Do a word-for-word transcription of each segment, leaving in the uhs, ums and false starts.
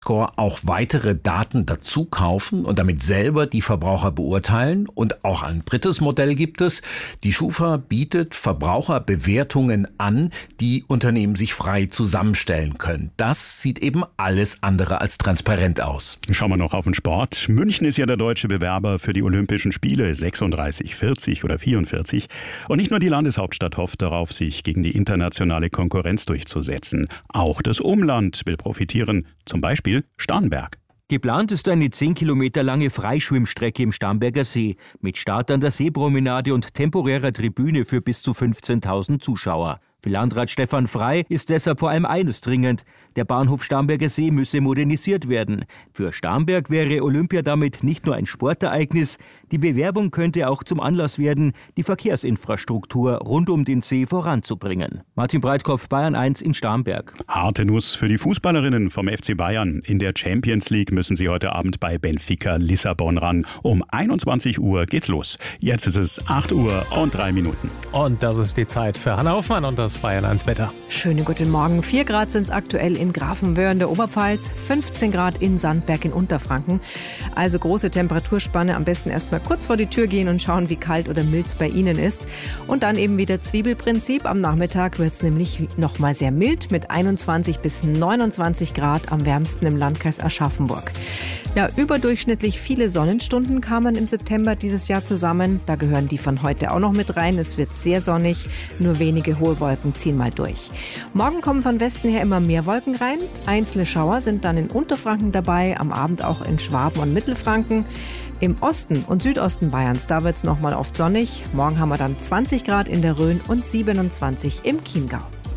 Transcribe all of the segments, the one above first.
Nutri-Score auch weitere Daten dazu kaufen und damit selber die Verbraucher beurteilen. Und auch ein drittes Modell gibt es. Die Schufa bietet Verbraucherbewertungen an, die Unternehmen sich frei zusammenstellen können. Das sieht eben alles andere als transparent aus. Schauen wir noch auf den Sport. München ist ja der deutsche Bewerber für die Olympischen Spiele, sechsunddreißig, vierzig oder vierundvierzig. Und nicht nur die Landeshauptstadt hofft darauf, sich gegen die internationale Konkurrenz durchzusetzen. Auch das Umland will profitieren, zum Beispiel Starnberg. Geplant ist eine zehn Kilometer lange Freischwimmstrecke im Starnberger See mit Start an der Seepromenade und temporärer Tribüne für bis zu fünfzehntausend Zuschauer. Für Landrat Stefan Frey ist deshalb vor allem eines dringend: Der Bahnhof Starnberger See müsse modernisiert werden. Für Starnberg wäre Olympia damit nicht nur ein Sportereignis, die Bewerbung könnte auch zum Anlass werden, die Verkehrsinfrastruktur rund um den See voranzubringen. Martin Breitkopf, Bayern eins in Starnberg. Harte Nuss für die Fußballerinnen vom F C Bayern. In der Champions League müssen sie heute Abend bei Benfica Lissabon ran. Um einundzwanzig Uhr geht's los. Jetzt ist es acht Uhr und drei Minuten. Und das ist die Zeit für Hanna Hoffmann und das Bayern eins Wetter. Schönen guten Morgen. vier Grad sind es aktuell in Grafenwöhr in der Oberpfalz, fünfzehn Grad in Sandberg in Unterfranken. Also große Temperaturspanne. Am besten erst mal kurz vor die Tür gehen und schauen, wie kalt oder mild es bei Ihnen ist. Und dann eben wieder Zwiebelprinzip. Am Nachmittag wird es nämlich noch mal sehr mild mit einundzwanzig bis neunundzwanzig Grad, am wärmsten im Landkreis Aschaffenburg. Ja, überdurchschnittlich viele Sonnenstunden kamen im September dieses Jahr zusammen. Da gehören die von heute auch noch mit rein. Es wird sehr sonnig, nur wenige hohe Wolken ziehen mal durch. Morgen kommen von Westen her immer mehr Wolken rein. Einzelne Schauer sind dann in Unterfranken dabei, am Abend auch in Schwaben und Mittelfranken. Im Osten und Südosten Bayerns, da wird es nochmal oft sonnig. Morgen haben wir dann zwanzig Grad in der Rhön und siebenundzwanzig im Chiemgau.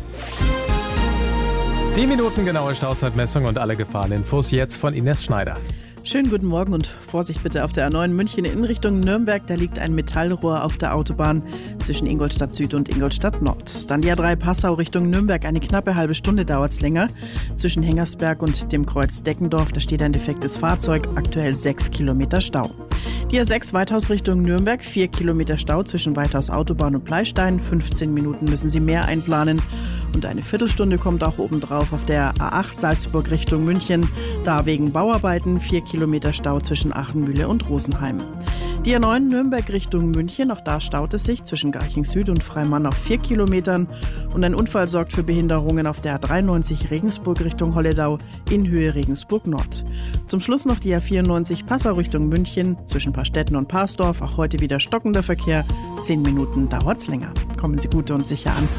Die minutengenaue Stauzeitmessung und alle Gefahreninfos jetzt von Ines Schneider. Schönen guten Morgen und Vorsicht bitte auf der A neun München in Richtung Nürnberg. Da liegt ein Metallrohr auf der Autobahn zwischen Ingolstadt Süd und Ingolstadt Nord. Dann die A drei Passau Richtung Nürnberg. Eine knappe halbe Stunde dauert es länger. Zwischen Hengersberg und dem Kreuz Deckendorf, da steht ein defektes Fahrzeug. Aktuell sechs Kilometer Stau. Die A sechs Weithaus Richtung Nürnberg. vier Kilometer Stau zwischen Weithaus Autobahn und Pleistein. fünfzehn Minuten müssen Sie mehr einplanen. Und eine Viertelstunde kommt auch obendrauf auf der A acht Salzburg Richtung München. Da wegen Bauarbeiten vier Kilometer Stau zwischen Achenmühle und Rosenheim. Die A neun Nürnberg Richtung München, auch da staut es sich zwischen Garching Süd und Freimann auf vier Kilometern. Und ein Unfall sorgt für Behinderungen auf der A dreiundneunzig Regensburg Richtung Holledau in Höhe Regensburg Nord. Zum Schluss noch die A vierundneunzig Passau Richtung München zwischen Paarstetten und Parsdorf. Auch heute wieder stockender Verkehr. Zehn Minuten dauert's länger. Kommen Sie gut und sicher an.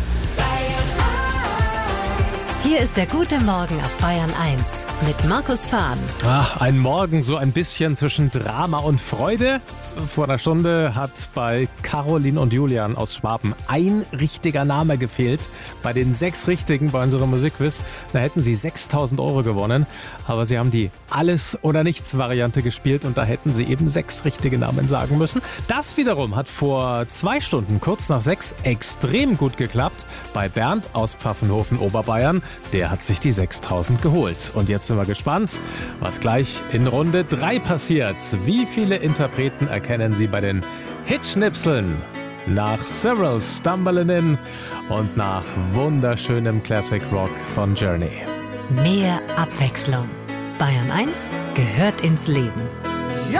Hier ist der gute Morgen auf Bayern eins mit Markus Fahn. Ach, ein Morgen so ein bisschen zwischen Drama und Freude. Vor einer Stunde hat bei Caroline und Julian aus Schwaben ein richtiger Name gefehlt. Bei den sechs Richtigen bei unserem Musikquiz, da hätten sie sechstausend Euro gewonnen. Aber sie haben die Alles-oder-Nichts-Variante gespielt und da hätten sie eben sechs richtige Namen sagen müssen. Das wiederum hat vor zwei Stunden, kurz nach sechs, extrem gut geklappt. Bei Bernd aus Pfaffenhofen, Oberbayern. Der hat sich die sechstausend geholt. Und jetzt sind wir gespannt, was gleich in Runde drei passiert. Wie viele Interpreten erkennen Sie bei den Hitschnipseln? Nach Several Stumbling In und nach wunderschönem Classic Rock von Journey. Mehr Abwechslung. Bayern eins gehört ins Leben.